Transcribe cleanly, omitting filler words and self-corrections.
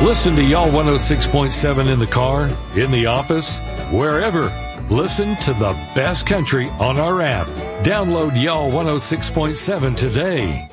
Listen to Y'all 106.7 in the car, in the office, wherever. Listen to the best country on our app. Download Y'all 106.7 today.